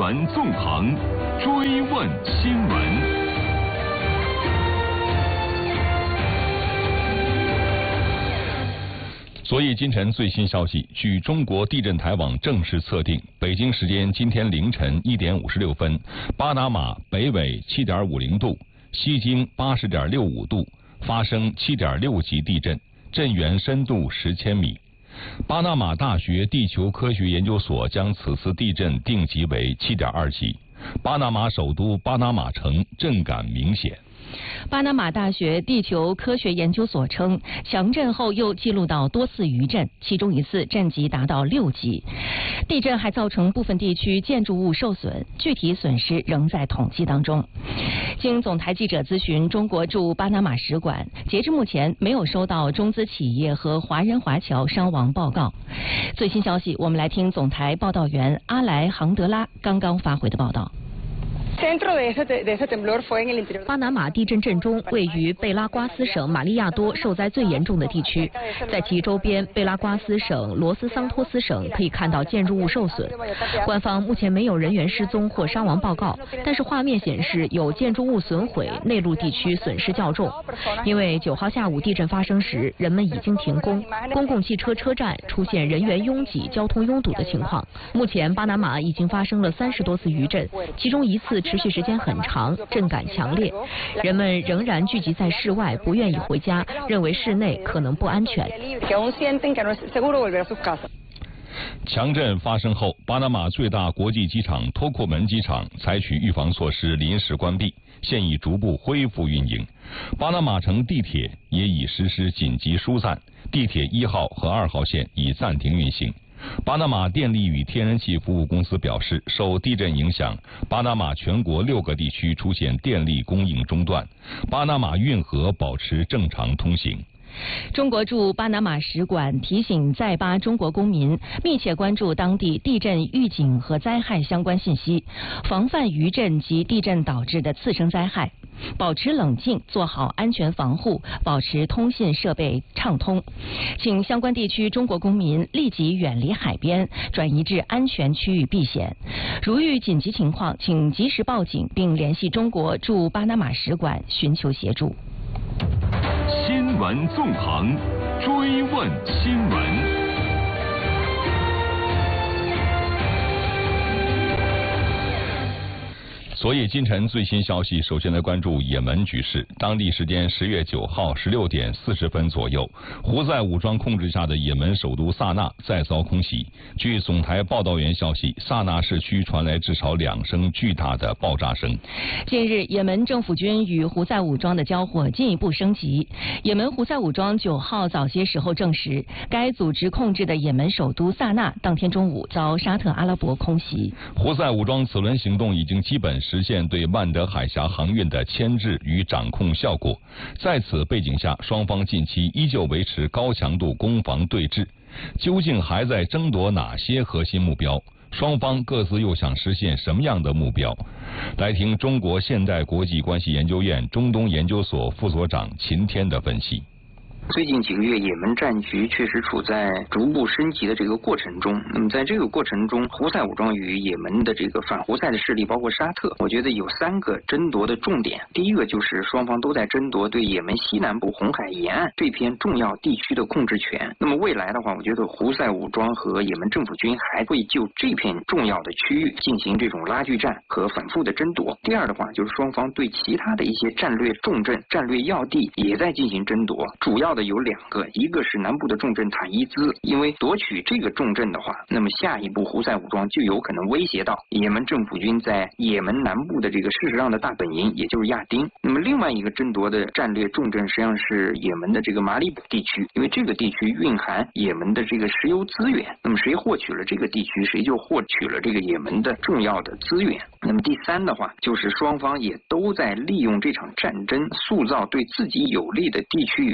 闻纵横，追问新闻。所以今晨最新消息，据中国地震台网正式测定，北京时间今天凌晨1点56分，巴拿马北纬7.50度，西经80.65度，发生7.6级地震，震源深度10千米。巴拿马大学地球科学研究所将此次地震定级为7.2级。巴拿马首都巴拿马城震感明显。 巴拿马大学地球科学研究所称，强震后又记录到多次余震，其中一次震级达到6级。地震还造成部分地区建筑物受损，具体损失仍在统计当中。经总台记者咨询中国驻巴拿马使馆，截至目前没有收到中资企业和华人华侨伤亡报告。最新消息，我们来听总台报道员阿莱杭德拉刚刚发回的报道。 巴拿马地震震中位于贝拉瓜斯省马利亚多受灾最严重的地区，在其周边贝拉瓜斯省、罗斯桑托斯省可以看到建筑物受损。官方目前没有人员失踪或伤亡报告，但是画面显示有建筑物损毁，内陆地区损失较重。因为9号下午地震发生时，人们已经停工，公共汽车车站出现人员拥挤、交通拥堵的情况。目前巴拿马已经发生了30多次余震，其中一次持续时间很长，震感强烈，人们仍然聚集在室外，不愿意回家，认为室内可能不安全。 强震发生后，巴拿马最大国际机场托库门机场采取预防措施，临时关闭，现已逐步恢复运营。巴拿马城地铁也已实施紧急疏散，地铁1号和2号线已暂停运行。巴拿马电力与天然气服务公司表示，受地震影响，巴拿马全国6个地区出现电力供应中断，巴拿马运河保持正常通行。 中国驻巴拿马使馆提醒在巴中国公民密切关注当地地震预警和灾害相关信息，防范余震及地震导致的次生灾害，保持冷静，做好安全防护，保持通信设备畅通。请相关地区中国公民立即远离海边，转移至安全区域避险。如遇紧急情况，请及时报警，并联系中国驻巴拿马使馆寻求协助。 新闻纵横，追问新闻。所以今晨最新消息，首先来关注也门局势。当地时间10月9号16点40分左右，胡塞武装控制下的也门首都萨那再遭空袭。据总台报道员消息，萨那市区传来至少2声巨大的爆炸声。 近日，也门政府军与胡塞武装的交火进一步升级。也门胡塞武装9号早些时候证实，该组织控制的也门首都萨那当天中午遭沙特阿拉伯空袭。 胡塞武装此轮行动已经基本实现对曼德海峡航运的牵制与掌控效果。在此背景下，双方近期依旧维持高强度攻防对峙。究竟还在争夺哪些核心目标？双方各自又想实现什么样的目标？来听中国现代国际关系研究院中东研究所副所长秦天的分析。 最近几个月，也门战局确实处在逐步升级的这个过程中。那么在这个过程中，胡塞武装与也门的这个反胡塞的势力，包括沙特，我觉得有3个争夺的重点。第一个就是双方都在争夺对也门西南部红海沿岸这片重要地区的控制权。那么未来的话，我觉得胡塞武装和也门政府军还会就这片重要的区域进行这种拉锯战和反复的争夺。第二的话，就是双方对其他的一些战略重镇、战略要地也在进行争夺。主要的有2个，一个是南部的重镇塔伊兹，因为夺取这个重镇的话，那么下一步胡塞武装就有可能威胁到也门政府军在也门南部的这个事实上的大本营，也就是亚丁。那么另外一个争夺的战略重镇实际上是也门的这个马里卜地区，因为这个地区蕴含也门的这个石油资源，那么谁获取了这个地区，谁就获取了这个也门的重要的资源。那么第3的话，就是双方也都在利用这场战争塑造对自己有利的地区与国际的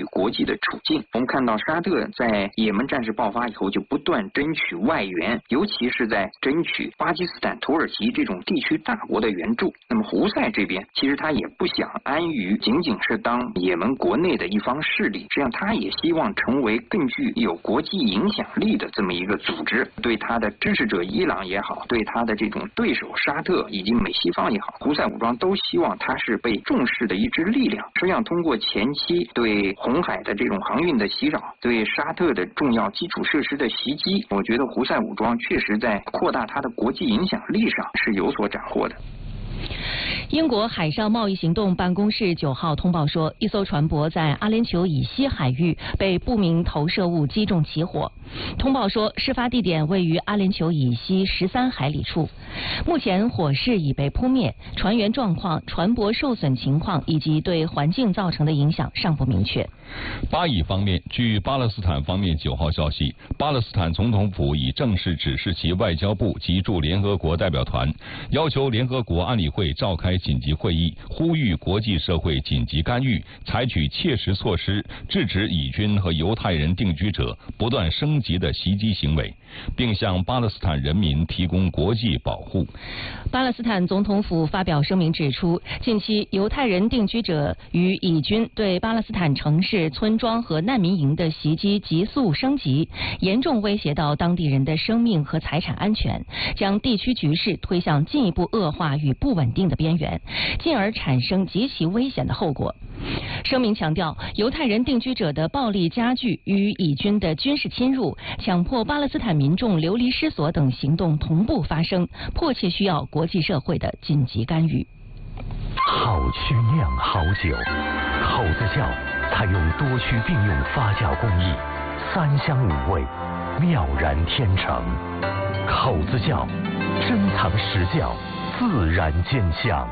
的处境。我们看到沙特在也门战事爆发以后，就不断争取外援，尤其是在争取巴基斯坦、土耳其这种地区大国的援助。那么胡塞这边其实他也不想安于仅仅是当也门国内的一方势力，实际上他也希望成为更具有国际影响力的这么一个组织。对他的支持者伊朗也好，对他的这种对手沙特以及美西方也好，胡塞武装都希望他是被重视的一支力量。实际上通过前期对红海的这种航运的袭扰，对沙特的重要基础设施的袭击，我觉得胡塞武装确实在扩大它的国际影响力上是有所斩获的。 英国海上贸易行动办公室9号通报说，一艘船舶在阿联酋以西海域被不明投射物击中起火。通报说，事发地点位于阿联酋以西13海里处。目前火势已被扑灭，船员状况、船舶受损情况以及对环境造成的影响尚不明确。 巴以方面，据巴勒斯坦方面9号消息，巴勒斯坦总统府已正式指示其外交部及驻联合国代表团，要求联合国安理会召开紧急会议，呼吁国际社会紧急干预，采取切实措施，制止以军和犹太人定居者不断升级的袭击行为，并向巴勒斯坦人民提供国际保护。 巴勒斯坦总统府发表声明指出，近期犹太人定居者与以军对巴勒斯坦城市、村庄和难民营的袭击急速升级，严重威胁到当地人的生命和财产安全，将地区局势推向进一步恶化与不稳定的边缘，进而产生极其危险的后果。声明强调，犹太人定居者的暴力加剧与以军的军事侵入、强迫巴勒斯坦民众流离失所等行动同步发生，迫切需要国际社会的紧急干预。 好曲酿好酒，口子窖采用多区并用发酵工艺，3香5味，妙然天成。口子窖，珍藏实窖，自然见香。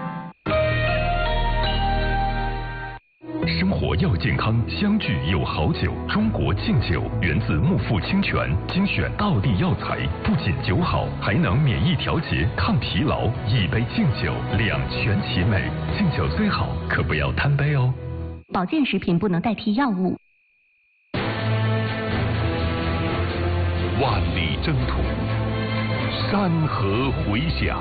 生活要健康，相聚有好酒。中国劲酒源自木富清泉，精选道地药材，不仅酒好，还能免疫调节、抗疲劳。一杯劲酒，两全其美。劲酒虽好，可不要贪杯哦。 保健食品不能代替药物。 万里征途，山河回响。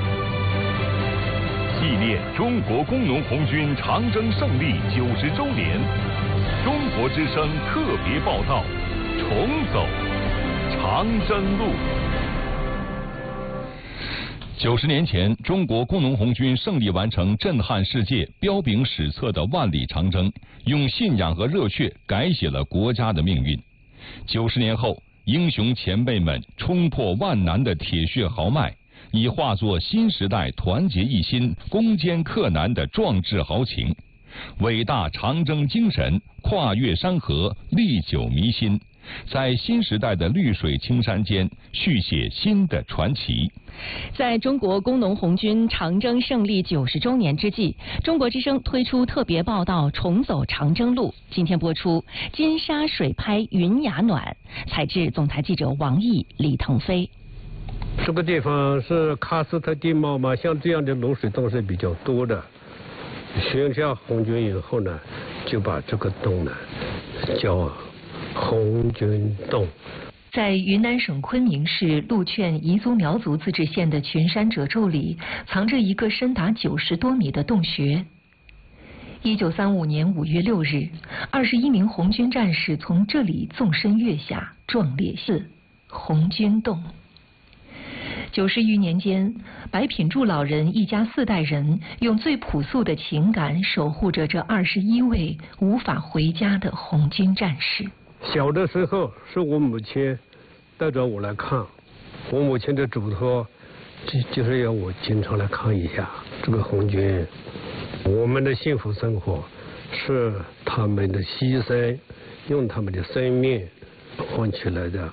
纪念中国工农红军长征胜利90周年，中国之声特别报道：重走长征路。90年前，中国工农红军胜利完成震撼世界、彪炳史册的万里长征，用信仰和热血改写了国家的命运。90年后，英雄前辈们冲破万难的铁血豪迈，已化作新时代团结一心、攻坚克难的壮志豪情。伟大长征精神跨越山河，历久弥新，在新时代的绿水青山间续写新的传奇。 在中国工农红军长征胜利90周年之际，中国之声推出特别报道《重走长征路》。今天播出金沙水拍云崖暖，采制总台记者王毅、李腾飞。 这个地方是喀斯特地貌嘛，像这样的露水洞是比较多的。选下红军以后呢，就把这个洞呢叫红军洞。 在云南省昆明市禄劝彝族苗族自治县的群山褶皱里，藏着一个深达90多米的洞穴。1935年5月6日，21名红军战士从这里纵身跃下，壮烈似红军洞。90余年间，白品柱老人一家4代人用最朴素的情感守护着这21位无法回家的红军战士。 小的时候是我母亲带着我来看，我母亲的嘱托就是要我经常来看一下这个红军。我们的幸福生活是他们的牺牲，用他们的生命换取来的。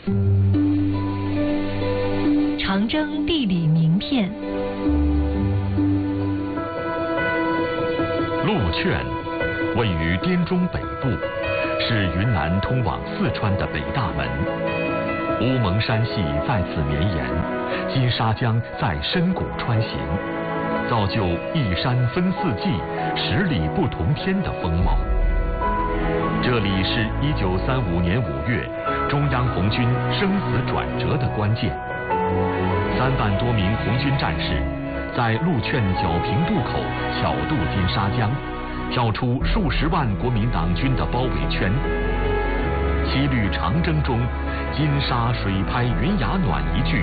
长征地理名片。 禄劝位于滇中北部，是云南通往四川的北大门。乌蒙山系在此绵延，金沙江在深谷穿行，造就一山分四季、10里不同天的风貌。 这里是1935年5月中央红军生死转折的关键。3万多名红军战士在陆劝皎平渡口巧渡金沙江，跳出数十万国民党军的包围圈。七律长征中，金沙水拍云崖暖一句